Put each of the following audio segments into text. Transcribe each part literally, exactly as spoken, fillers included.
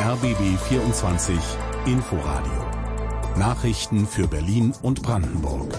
R B B vierundzwanzig Inforadio. Nachrichten für Berlin und Brandenburg.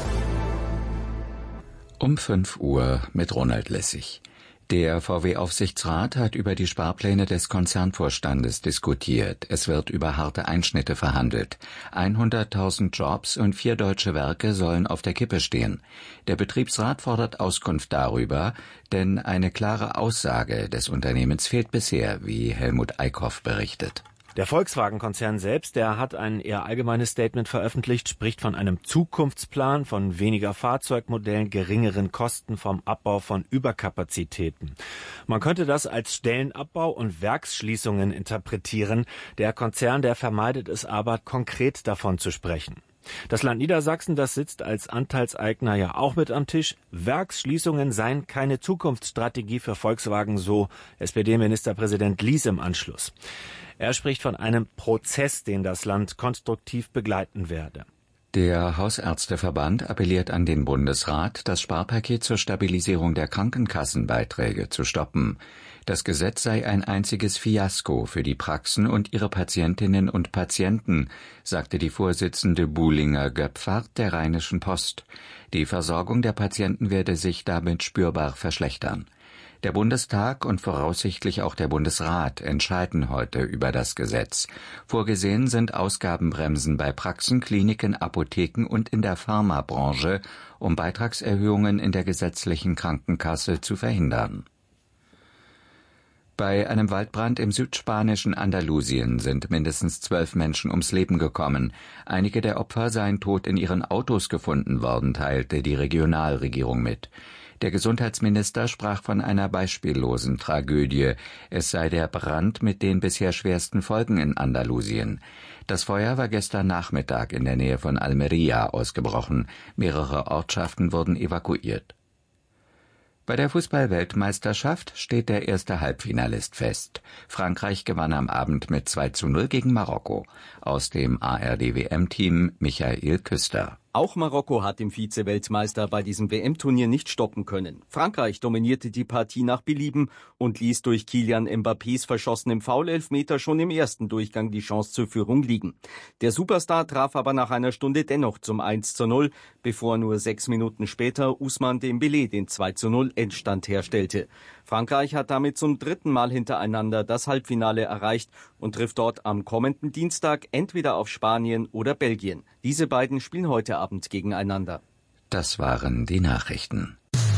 Um fünf Uhr mit Ronald Lessig. Der V W-Aufsichtsrat hat über die Sparpläne des Konzernvorstandes diskutiert. Es wird über harte Einschnitte verhandelt. hunderttausend Jobs und vier deutsche Werke sollen auf der Kippe stehen. Der Betriebsrat fordert Auskunft darüber, denn eine klare Aussage des Unternehmens fehlt bisher, wie Helmut Eickhoff berichtet. Der Volkswagen-Konzern selbst, der hat ein eher allgemeines Statement veröffentlicht, spricht von einem Zukunftsplan, von weniger Fahrzeugmodellen, geringeren Kosten, vom Abbau von Überkapazitäten. Man könnte das als Stellenabbau und Werksschließungen interpretieren. Der Konzern, der vermeidet es aber, konkret davon zu sprechen. Das Land Niedersachsen, das sitzt als Anteilseigner ja auch mit am Tisch. Werksschließungen seien keine Zukunftsstrategie für Volkswagen, so S P D-Ministerpräsident Lies im Anschluss. Er spricht von einem Prozess, den das Land konstruktiv begleiten werde. Der Hausärzteverband appelliert an den Bundesrat, das Sparpaket zur Stabilisierung der Krankenkassenbeiträge zu stoppen. Das Gesetz sei ein einziges Fiasko für die Praxen und ihre Patientinnen und Patienten, sagte die Vorsitzende Buhlinger-Göpfart der Rheinischen Post. Die Versorgung der Patienten werde sich damit spürbar verschlechtern. Der Bundestag und voraussichtlich auch der Bundesrat entscheiden heute über das Gesetz. Vorgesehen sind Ausgabenbremsen bei Praxen, Kliniken, Apotheken und in der Pharmabranche, um Beitragserhöhungen in der gesetzlichen Krankenkasse zu verhindern. Bei einem Waldbrand im südspanischen Andalusien sind mindestens zwölf Menschen ums Leben gekommen. Einige der Opfer seien tot in ihren Autos gefunden worden, teilte die Regionalregierung mit. Der Gesundheitsminister sprach von einer beispiellosen Tragödie. Es sei der Brand mit den bisher schwersten Folgen in Andalusien. Das Feuer war gestern Nachmittag in der Nähe von Almería ausgebrochen. Mehrere Ortschaften wurden evakuiert. Bei der Fußball-Weltmeisterschaft steht der erste Halbfinalist fest. Frankreich gewann am Abend mit zwei zu null gegen Marokko. Aus dem A R D-W M-Team Michael Küster. Auch Marokko hat den Vize-Weltmeister bei diesem W M-Turnier nicht stoppen können. Frankreich dominierte die Partie nach Belieben und ließ durch Kylian Mbappés verschossenem Foul-Elfmeter schon im ersten Durchgang die Chance zur Führung liegen. Der Superstar traf aber nach einer Stunde dennoch zum eins zu null, bevor nur sechs Minuten später Ousmane Dembélé den zwei zu null Endstand herstellte. Frankreich hat damit zum dritten Mal hintereinander das Halbfinale erreicht und trifft dort am kommenden Dienstag entweder auf Spanien oder Belgien. Diese beiden spielen heute Abend gegeneinander. Das waren die Nachrichten.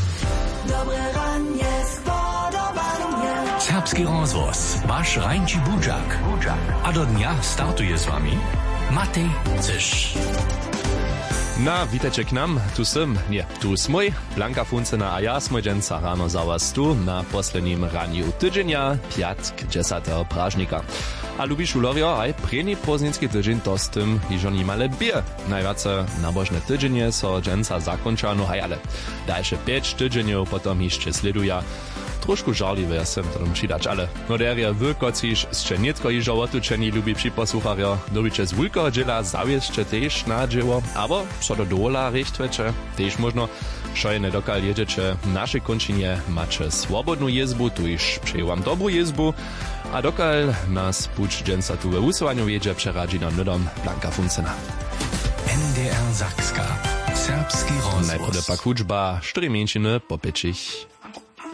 Serbski rozhlas, váš Rajnči Budžak. A do dňa startuje s vami Matej Cyš. Na, witajcie k nam, tu sem, nie, tu smoj, Blanka Funcena a ja smoj dženca ráno za vás tu na posledním raniu tydzienia, piatk, dziesiątego pražnika. A lubi šulovio, aj prejný poznický tydzień to s tym, iż oni male bie. Najviace nabožné tydzienie so dženca zakonča, no aj ale dalsze pięć tydzieniów potom jeszcze sleduja. Trošku žarlivé sem tom čítať, ale no deria vylkociš ste netko ižo otučení ľubí připoslucharia, dobiče z vylkoho džela zaviesče tež na dževo, abo so do dola richtveče, tež možno šojene dokal jedeče naše končinie mače svobodnú jezbu, tu iž přeju vám dobrú jezbu, a dokal nás puč dženca tu ve vusovaniu jedzie přeradži na nudom Blanka Funcena. N D R Sakska. Serbski rozhlas. Najprve pak hudžba, štyri mienčiny po pečich.